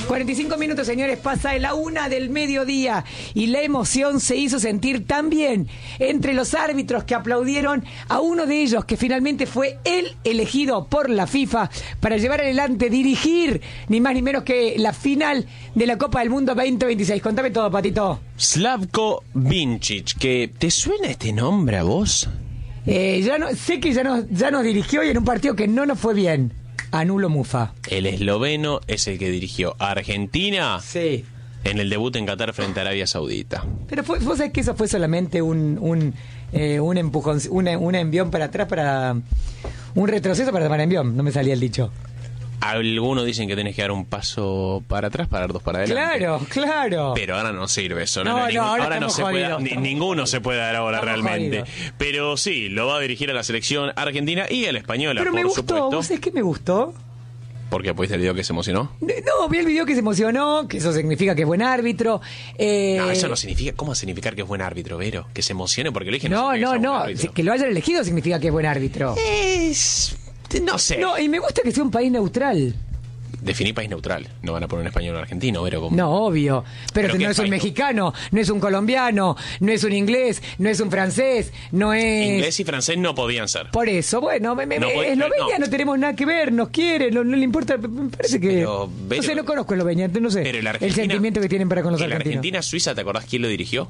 45 minutos, señores, pasa de la 1 del mediodía y la emoción se hizo sentir también entre los árbitros que aplaudieron a uno de ellos que finalmente fue el elegido por la FIFA para llevar adelante, dirigir ni más ni menos que la final de la Copa del Mundo 2026. Contame todo, Patito. Slavko Vincic, que ¿te suena este nombre a vos? Sé que ya nos dirigió y en un partido que no nos fue bien. Anulo Mufa. El esloveno es el que dirigió a Argentina. Sí. En el debut en Qatar frente a Arabia Saudita. Pero vos sabés que eso fue solamente un empujón, un envión para atrás, para un retroceso para envión. No me salía el dicho. Algunos dicen que tenés que dar un paso para atrás para dar dos para adelante. Claro. Pero ahora no sirve eso. Ahora no se puede, ninguno se puede dar ahora realmente. Jodidos. Pero sí, lo va a dirigir a la selección argentina y a la española, pero por me gustó, supuesto. ¿vos sabés qué me gustó? ¿Por qué? ¿Pudiste el video que se emocionó? No, vi el video que se emocionó, que eso significa que es buen árbitro. No, eso no significa. ¿Cómo significar que es buen árbitro, Vero? Que se emocione porque lo dije. No. Que lo hayan elegido significa que es buen árbitro. No sé. No, y me gusta que sea un país neutral. Definí país neutral. No van a poner un español o argentino, Vero. ¿Cómo? No, obvio. Pero no es un país? mexicano, no es un colombiano, no es un inglés, no es un francés, no es... Inglés y francés no podían ser. Por eso, bueno, Eslovenia no tenemos nada que ver, nos quiere, no le importa, me parece que... Pero, no sé, no conozco Eslovenia, no sé pero el sentimiento que tienen para con los argentinos. Argentina-Suiza, ¿te acordás quién lo dirigió?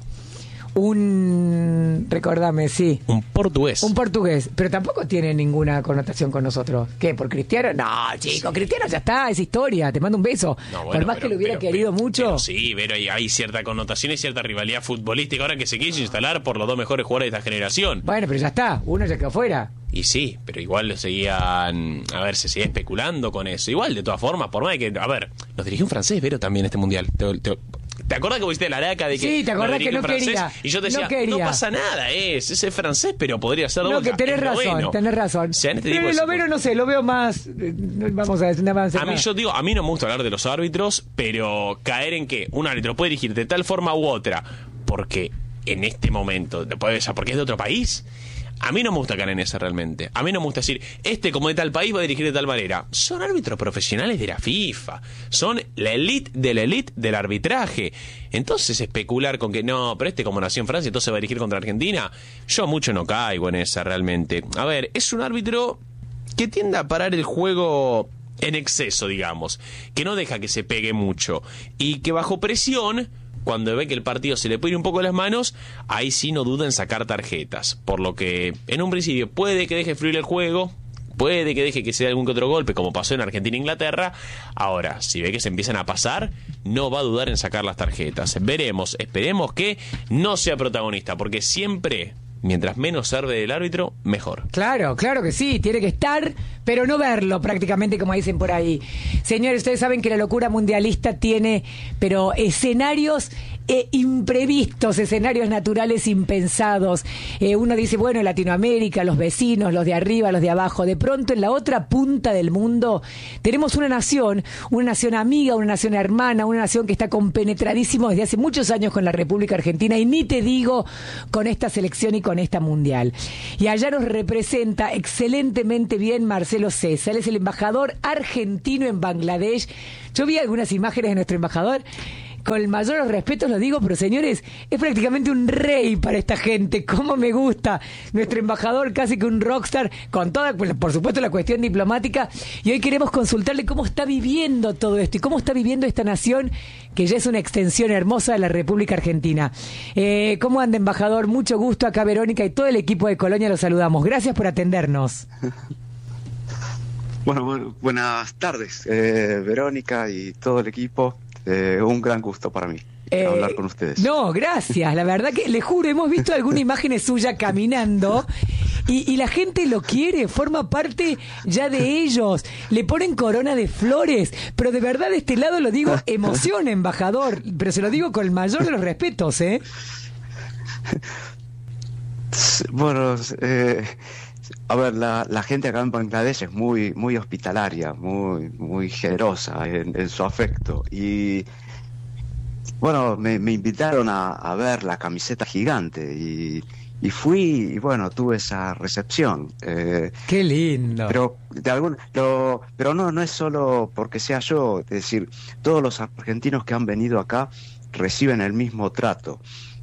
Recordame, sí. Un portugués. Un portugués, pero tampoco tiene ninguna connotación con nosotros. ¿Qué? ¿Por Cristiano? No, chico, Cristiano ya está, es historia, te mando un beso. No, bueno, por más que lo hubiera querido mucho. Pero sí, pero hay cierta connotación y cierta rivalidad futbolística ahora que se quiere instalar por los dos mejores jugadores de esta generación. Bueno, pero ya está, uno ya quedó fuera. Y sí, pero igual lo seguían, se seguía especulando con eso. Igual, de todas formas, por más de que, nos dirigió un francés, Vero, también este mundial. ¿Te acordás que vos hiciste la araca de que sí, te acordás que no quería? Y yo te decía, no pasa nada, ese francés, pero podría ser no, que tenés razón. O sea, en este pero el esloveno, no sé, lo veo más, vamos a decir, nada más. A mí no me gusta hablar de los árbitros, pero caer en que un árbitro puede dirigir de tal forma u otra, porque en este momento, porque es de otro país. A mí no me gusta caer en esa realmente. A mí no me gusta decir, como de tal país va a dirigir de tal manera. Son árbitros profesionales de la FIFA. Son la elite del arbitraje. Entonces especular con que no, pero como nació en Francia, entonces va a dirigir contra Argentina. Yo mucho no caigo en esa realmente. A ver, es un árbitro que tiende a parar el juego en exceso, digamos. Que no deja que se pegue mucho. Y que bajo presión, cuando ve que el partido se le puede ir un poco de las manos, ahí sí no duda en sacar tarjetas. Por lo que, en un principio, puede que deje fluir el juego, puede que deje que se dé algún que otro golpe, como pasó en Argentina e Inglaterra. Ahora, si ve que se empiezan a pasar, no va a dudar en sacar las tarjetas. Veremos, esperemos que no sea protagonista, porque siempre, mientras menos serve del árbitro, mejor. Claro que sí, tiene que estar, pero no verlo prácticamente, como dicen por ahí. Señores, ustedes saben que la locura mundialista tiene, pero escenarios imprevistos, escenarios naturales impensados. Uno dice, bueno, Latinoamérica, los vecinos, los de arriba, los de abajo. De pronto, en la otra punta del mundo, tenemos una nación amiga, una nación hermana, una nación que está compenetradísimo desde hace muchos años con la República Argentina, y ni te digo con esta selección y con esta mundial. Y allá nos representa excelentemente bien Marcelo César. Él es el embajador argentino en Bangladesh. Yo vi algunas imágenes de nuestro embajador. Con el mayor de los respetos lo digo, pero señores, es prácticamente un rey para esta gente. Cómo me gusta nuestro embajador, casi que un rockstar, con toda, por supuesto, la cuestión diplomática. Y hoy queremos consultarle cómo está viviendo todo esto y cómo está viviendo esta nación que ya es una extensión hermosa de la República Argentina. ¿Cómo anda, embajador? Mucho gusto. Acá Verónica y todo el equipo de Colonia los saludamos. Gracias por atendernos. Bueno, buenas tardes, Verónica y todo el equipo. Un gran gusto para mí hablar con ustedes. No, gracias. La verdad que, le juro, hemos visto alguna imagen suya caminando y la gente lo quiere, forma parte ya de ellos. Le ponen corona de flores, pero de verdad de este lado lo digo, emoción, embajador, pero se lo digo con el mayor de los respetos, ¿eh? Bueno, a ver, la gente acá en Bangladesh es muy muy hospitalaria, muy generosa en su afecto. Y bueno, me invitaron a ver la camiseta gigante y y fui y bueno, tuve esa recepción. Qué lindo. Pero no es solo porque sea yo, es decir, todos los argentinos que han venido acá reciben el mismo trato.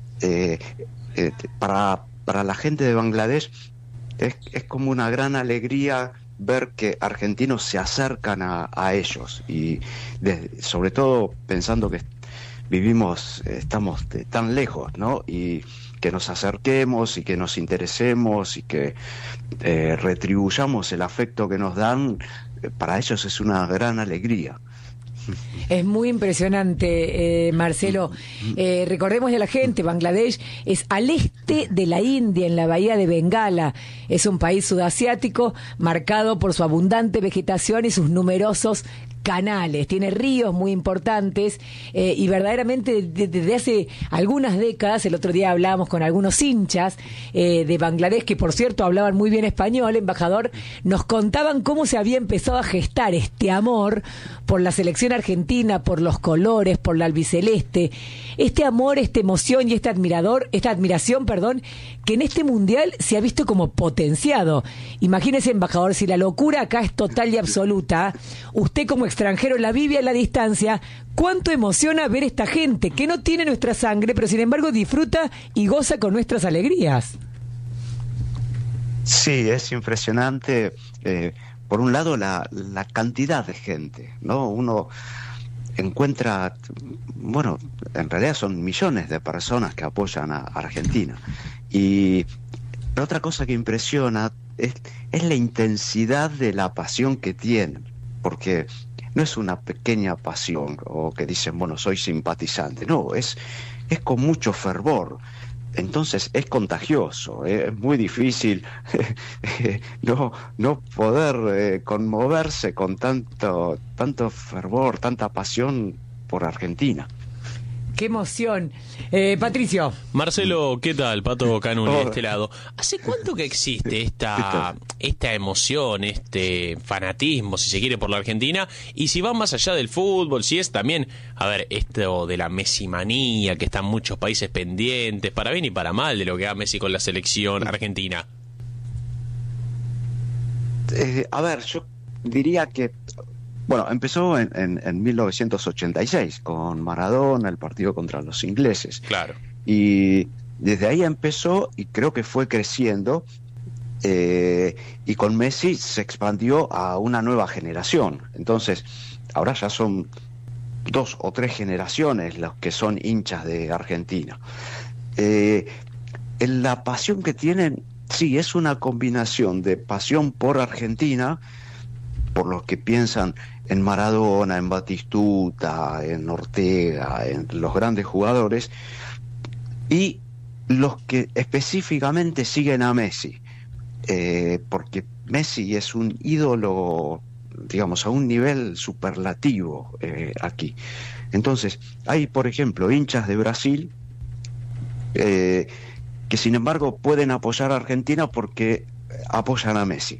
Para la gente de Bangladesh es como una gran alegría ver que argentinos se acercan a ellos, y sobre todo pensando que estamos tan lejos, ¿no? Y que nos acerquemos y que nos interesemos y que retribuyamos el afecto que nos dan, para ellos es una gran alegría. Es muy impresionante, Marcelo. Recordemos a la gente, Bangladesh es al este de la India, en la bahía de Bengala. Es un país sudasiático marcado por su abundante vegetación y sus numerosos canales. Tiene ríos muy importantes y verdaderamente desde hace algunas décadas, el otro día hablábamos con algunos hinchas de Bangladesh, que por cierto hablaban muy bien español, embajador, nos contaban cómo se había empezado a gestar este amor por la selección argentina, por los colores, por la albiceleste, este amor, esta emoción y esta admiración, que en este mundial se ha visto como potenciado. Imagínese, embajador, si la locura acá es total y absoluta, usted como extranjero la vive a la distancia, ¿cuánto emociona ver esta gente que no tiene nuestra sangre, pero sin embargo disfruta y goza con nuestras alegrías? Sí, es impresionante. Por un lado, la cantidad de gente, ¿no? Uno encuentra, bueno, en realidad son millones de personas que apoyan a Argentina. Y la otra cosa que impresiona es la intensidad de la pasión que tienen, porque no es una pequeña pasión o que dicen, bueno, soy simpatizante, no, es con mucho fervor. Entonces es contagioso, es muy difícil no poder conmoverse con tanto fervor, tanta pasión por Argentina. ¡Qué emoción! Patricio. Marcelo, ¿qué tal? Pato Canuli de este lado. ¿Hace cuánto que existe esta emoción, este fanatismo, si se quiere, por la Argentina? Y si va más allá del fútbol, si es también, a ver, esto de la Messimanía, que están muchos países pendientes, para bien y para mal, de lo que haga Messi con la selección argentina. A ver, yo diría que bueno, empezó en 1986 con Maradona, el partido contra los ingleses. Claro. Y desde ahí empezó y creo que fue creciendo. Y con Messi se expandió a una nueva generación. Entonces, ahora ya son 2 o 3 generaciones los que son hinchas de Argentina. La pasión que tienen, sí, es una combinación de pasión por Argentina, por los que piensan en Maradona, en Batistuta, en Ortega, en los grandes jugadores, y los que específicamente siguen a Messi, porque Messi es un ídolo, digamos, a un nivel superlativo aquí. Entonces, hay, por ejemplo, hinchas de Brasil que sin embargo pueden apoyar a Argentina porque apoyan a Messi.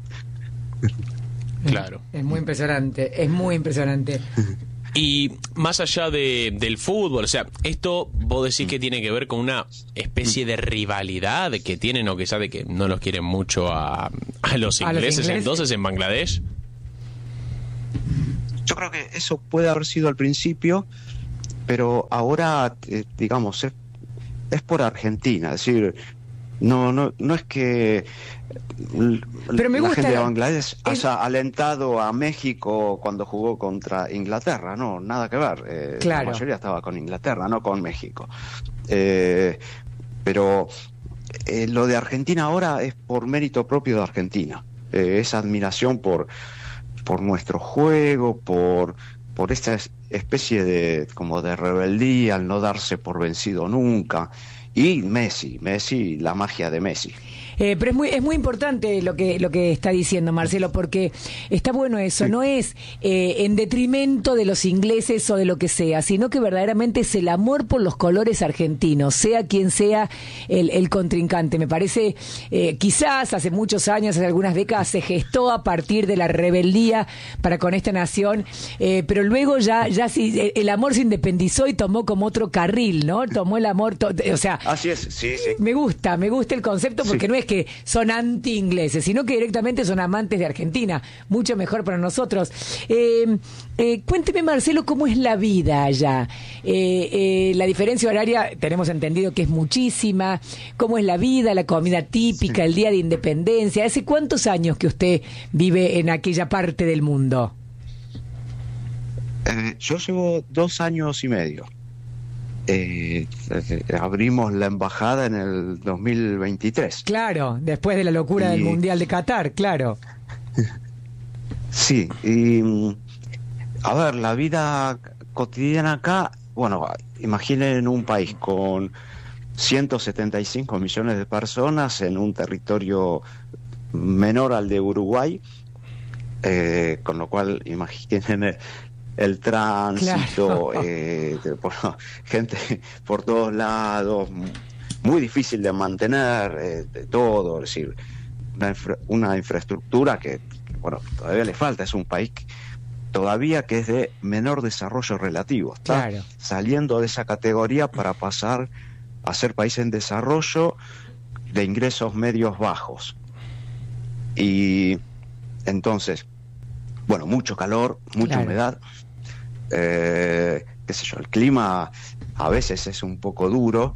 Claro. Es muy impresionante, es muy impresionante. Y más allá del fútbol, o sea, esto vos decís que tiene que ver con una especie de rivalidad que tienen, o quizá de que no los quieren mucho a los ingleses, entonces, en Bangladesh. Yo creo que eso puede haber sido al principio, pero ahora, digamos, es por Argentina, es decir, no es que pero me la gusta, gente de Bangladesh haya alentado a México cuando jugó contra Inglaterra, no, nada que ver. Claro. La mayoría estaba con Inglaterra, no con México. Pero lo de Argentina ahora es por mérito propio de Argentina. Esa admiración por nuestro juego, por esta especie de como de rebeldía, al no darse por vencido nunca. Y Messi, la magia de Messi. Pero es muy importante lo que está diciendo Marcelo, porque está bueno eso, no es en detrimento de los ingleses o de lo que sea, sino que verdaderamente es el amor por los colores argentinos, sea quien sea el contrincante. Me parece, quizás hace muchos años, hace algunas décadas, se gestó a partir de la rebeldía para con esta nación, pero luego ya sí, el amor se independizó y tomó como otro carril, ¿no? Tomó el amor, o sea... Así es, sí. Me gusta el concepto, porque no es que son anti-ingleses, sino que directamente son amantes de Argentina. Mucho mejor para nosotros. Cuénteme, Marcelo, ¿cómo es la vida allá? La diferencia horaria, tenemos entendido que es muchísima. ¿Cómo es la vida, la comida típica, el Día de Independencia? ¿Hace cuántos años que usted vive en aquella parte del mundo? Yo llevo 2 años y medio. Abrimos la embajada en el 2023. Claro, después de la locura del Mundial de Qatar, claro. Sí, y a ver, la vida cotidiana acá, bueno, imaginen un país con 175 millones de personas en un territorio menor al de Uruguay, con lo cual imaginen el tránsito, claro. Gente por todos lados, muy difícil de mantener, de todo, es decir, una infraestructura que, bueno, todavía le falta. Es un país todavía que es de menor desarrollo relativo, está claro. Saliendo de esa categoría para pasar a ser país en desarrollo de ingresos medios bajos. Y entonces, bueno, mucho calor, mucha humedad, qué sé yo, el clima a veces es un poco duro,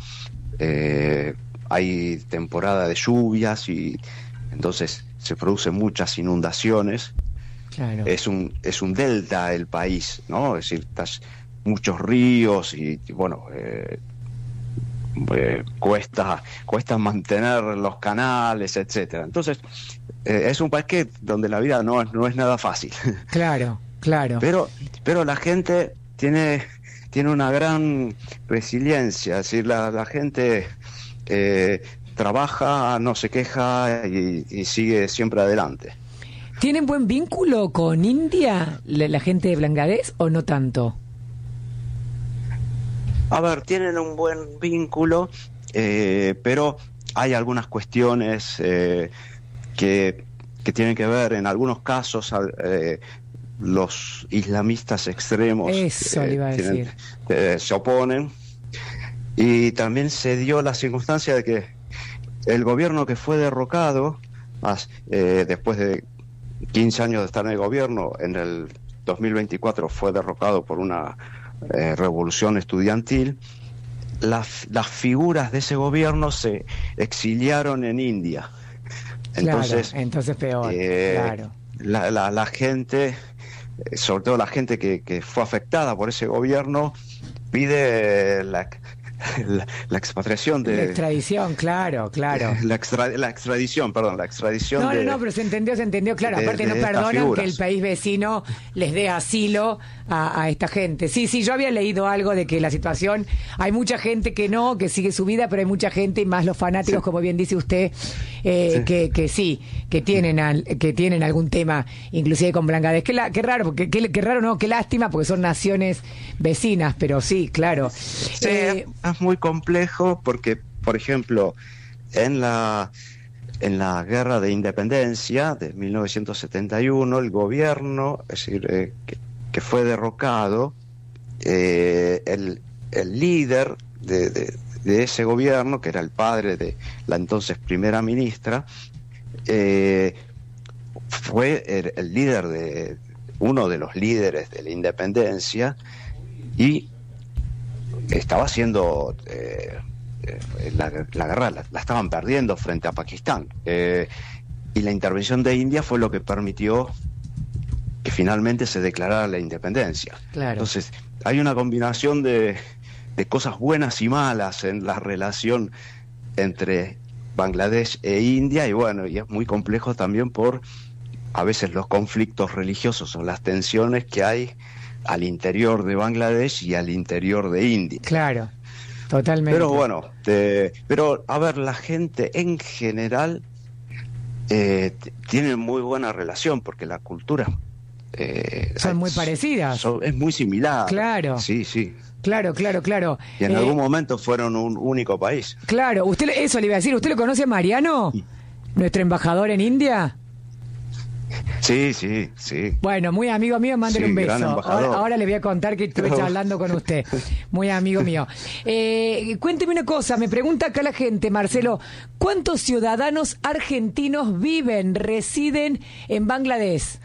hay temporada de lluvias y entonces se producen muchas inundaciones. Claro. Es un delta el país, ¿no? Es decir, muchos ríos y bueno, cuesta mantener los canales, etcétera. Entonces, es un país donde la vida no es nada fácil. Claro. Pero la gente tiene una gran resiliencia, es decir, la gente trabaja, no se queja y sigue siempre adelante. ¿Tienen buen vínculo con India, la gente de Bangladesh, o no tanto? A ver, tienen un buen vínculo, pero hay algunas cuestiones que tienen que ver, en algunos casos, los islamistas extremos eso le iba a decir. Se oponen, y también se dio la circunstancia de que el gobierno que fue derrocado, después de 15 años de estar en el gobierno, en el 2024 fue derrocado por una revolución estudiantil. Las figuras de ese gobierno se exiliaron en India. Entonces, claro, entonces peor, claro. La gente, sobre todo la gente que fue afectada por ese gobierno, pide la expatriación de... La extradición, claro. La extradición. No, pero se entendió, claro. Aparte no perdonan que el país vecino les dé asilo a esta gente. Sí, yo había leído algo de que la situación, hay mucha gente que sigue su vida, pero hay mucha gente, y más los fanáticos, como bien dice usted, que tienen algún tema, inclusive con Bangladesh. Qué raro, porque qué raro, no, qué lástima, porque son naciones vecinas, pero sí, claro. Es muy complejo porque, por ejemplo, en la guerra de independencia de 1971, el gobierno, es decir, que fue derrocado, el líder de ese gobierno, que era el padre de la entonces primera ministra, fue el líder uno de los líderes de la independencia, y estaba haciendo la guerra, la estaban perdiendo frente a Pakistán, y la intervención de India fue lo que permitió que finalmente se declarara la independencia. Claro. Entonces hay una combinación de cosas buenas y malas en la relación entre Bangladesh e India, y bueno, y es muy complejo también por a veces los conflictos religiosos o las tensiones que hay al interior de Bangladesh y al interior de India. Claro, totalmente. Pero bueno, pero a ver, la gente en general tienen muy buena relación porque la cultura son muy parecidas. Es muy similar. Claro. Sí, sí. Claro. Y en algún momento fueron un único país. Claro, eso le iba a decir. ¿Usted lo conoce a Mariano? Nuestro embajador en India. Sí, sí, sí. Bueno, muy amigo mío, mándele un beso. Ahora le voy a contar que estuve charlando con usted. Muy amigo mío. Cuénteme una cosa, me pregunta acá la gente, Marcelo, ¿cuántos ciudadanos argentinos residen en Bangladesh?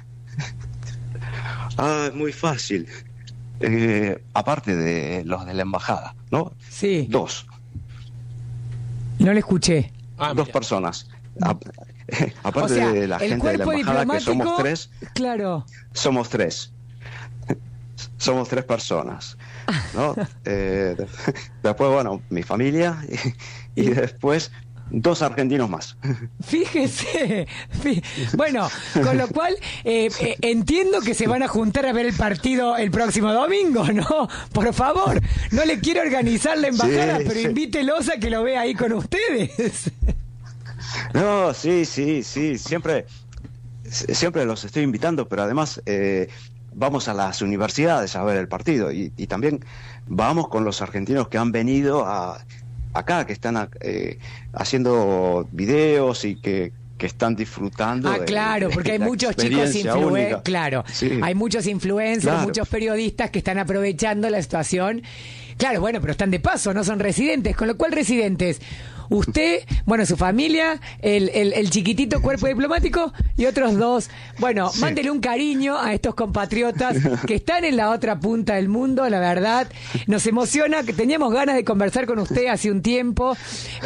Es muy fácil. Aparte de los de la embajada, ¿no? Sí. 2. No le escuché. 2 personas. Aparte de la gente de la embajada, que somos 3. Claro. Somos 3. Somos 3 personas, ¿no? Después, bueno, mi familia y después 2 argentinos más. Fíjese. Bueno, con lo cual entiendo que se van a juntar a ver el partido el próximo domingo, ¿no? Por favor, no le quiero organizar la embajada, pero invítelos a que lo vea ahí con ustedes. No, sí, siempre los estoy invitando, pero además vamos a las universidades a ver el partido y también vamos con los argentinos que han venido acá, que están haciendo videos y que están disfrutando. Claro, porque hay muchos chicos influencers, claro, sí. Hay muchos influencers, claro. Muchos periodistas que están aprovechando la situación. Claro, bueno, pero están de paso, no son residentes, con lo cual residentes. Usted, bueno, su familia, el chiquitito cuerpo diplomático y otros 2. Bueno, sí. Mándele un cariño a estos compatriotas que están en la otra punta del mundo, la verdad. Nos emociona, que teníamos ganas de conversar con usted hace un tiempo.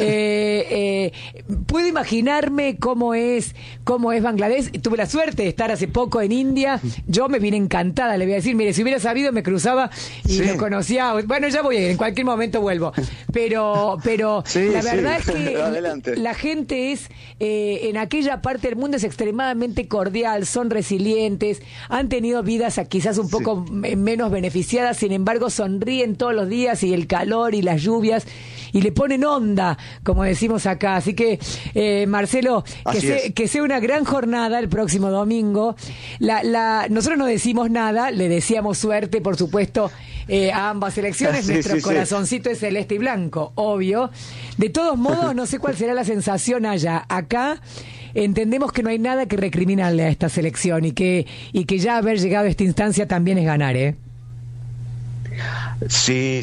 Puedo imaginarme cómo es Bangladesh. Tuve la suerte de estar hace poco en India. Yo me vine encantada, le voy a decir, mire, si hubiera sabido me cruzaba y lo conocía. Bueno, ya voy a ir, en cualquier momento vuelvo. Pero sí, la verdad es que la gente es en aquella parte del mundo es extremadamente cordial, son resilientes, han tenido vidas quizás un poco menos beneficiadas, sin embargo sonríen todos los días y el calor y las lluvias y le ponen onda, como decimos acá. Así que Marcelo, que sea una gran jornada el próximo domingo. Nosotros no decimos nada, le deseamos suerte, por supuesto, a ambas selecciones. Nuestro corazoncito es celeste y blanco, obvio. De todos modos, no sé cuál será la sensación allá. Acá entendemos que no hay nada que recriminarle a esta selección y que ya haber llegado a esta instancia también es ganar, ¿eh? Sí.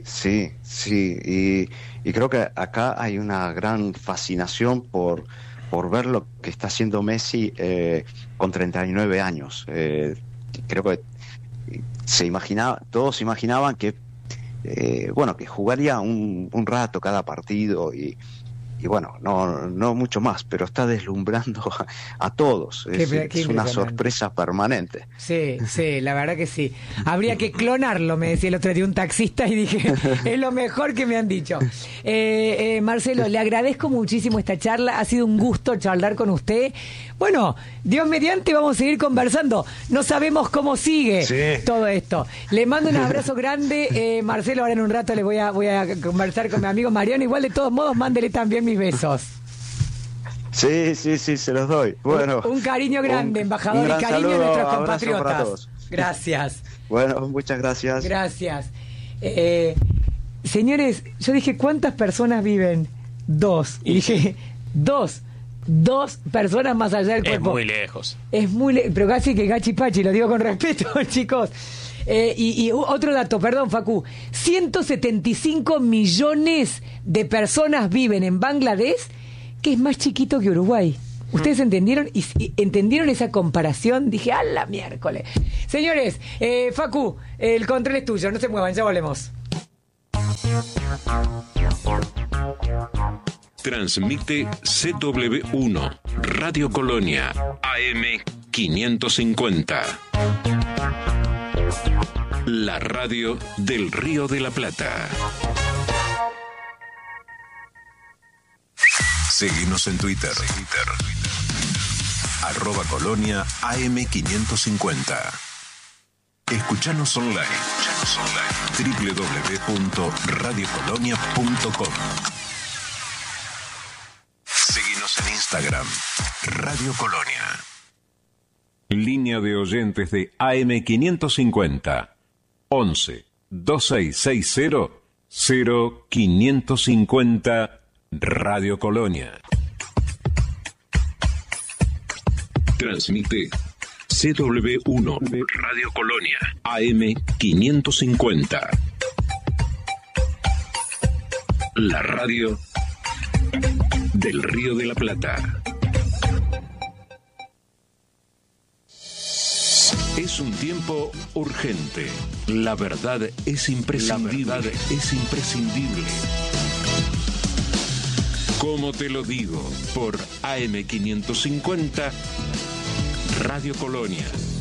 Y creo que acá hay una gran fascinación por ver lo que está haciendo Messi con 39 años. Creo que todos se imaginaban que que jugaría un rato cada partido y bueno, no mucho más, pero está deslumbrando a todos. Es una sorpresa permanente. Sí, la verdad que sí. Habría que clonarlo, me decía el otro día un taxista y dije, es lo mejor que me han dicho. Marcelo, le agradezco muchísimo esta charla, ha sido un gusto charlar con usted. Bueno, Dios mediante vamos a seguir conversando. No sabemos cómo sigue todo esto. Le mando un abrazo grande, Marcelo. Ahora en un rato le voy a conversar con mi amigo Mariano. Igual de todos modos, mándele también mis besos. Sí, se los doy. Bueno, un cariño grande, embajador, y cariño a nuestros compatriotas. Gracias. Bueno, muchas gracias. Gracias. Señores, yo dije, ¿cuántas personas viven? 2. Y dije, 2 personas más allá del cuerpo. Es muy lejos. Pero casi que gachipachi, lo digo con respeto, chicos. Y otro dato, perdón, Facu. 175 millones de personas viven en Bangladesh, que es más chiquito que Uruguay. ¿Ustedes entendieron? Y entendieron esa comparación. Dije, ¡a la miércoles! Señores, Facu, el control es tuyo. No se muevan, ya volvemos. Transmite CW1, Radio Colonia, AM 550. La radio del Río de la Plata. Seguinos en Twitter. @Colonia AM 550. Escuchanos online. www.radiocolonia.com. Seguinos en Instagram. Instagram, Radio Colonia. Línea de oyentes de AM550 11 2660 0550 Radio Colonia. Transmite CW1 Radio Colonia AM550. La radio del Río de la Plata. Es un tiempo urgente. La verdad es imprescindible. Como te lo digo, por AM550, Radio Colonia.